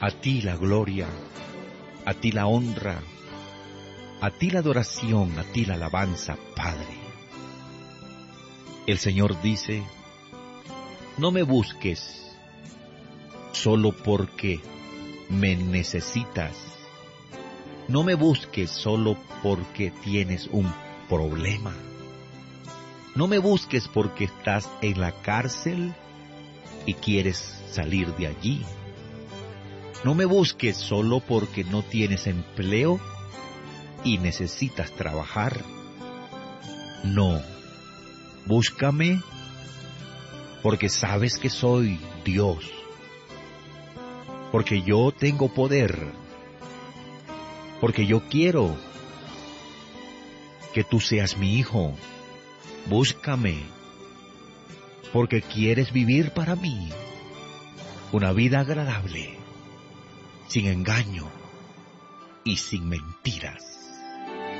A ti la gloria, a ti la honra, a ti la adoración, a ti la alabanza, Padre. El Señor dice, no me busques solo porque me necesitas. No me busques solo porque tienes un problema. No me busques porque estás en la cárcel y quieres salir de allí. No me busques solo porque no tienes empleo y necesitas trabajar. No, búscame porque sabes que soy Dios, porque yo tengo poder, porque yo quiero que tú seas mi hijo. Búscame porque quieres vivir para mí una vida agradable, sin engaño y sin mentiras.